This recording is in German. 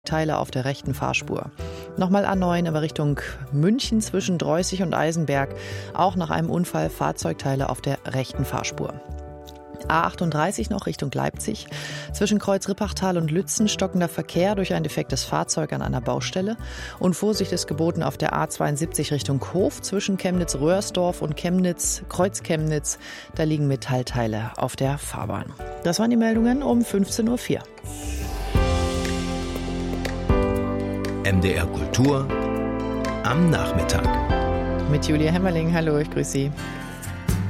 Teile auf der rechten Fahrspur. Nochmal A9, aber Richtung München zwischen Dreußig und Eisenberg. Auch nach einem Unfall Fahrzeugteile auf der rechten Fahrspur. A38 noch Richtung Leipzig. Zwischen Kreuz-Rippachtal und Lützen stockender Verkehr durch ein defektes Fahrzeug an einer Baustelle. Und Vorsicht ist geboten auf der A72 Richtung Hof zwischen Chemnitz-Röhrsdorf und Kreuz-Chemnitz. Da liegen Metallteile auf der Fahrbahn. Das waren die Meldungen um 15.04 Uhr. MDR Kultur am Nachmittag. Mit Julia Hemmerling. Hallo, ich grüße Sie.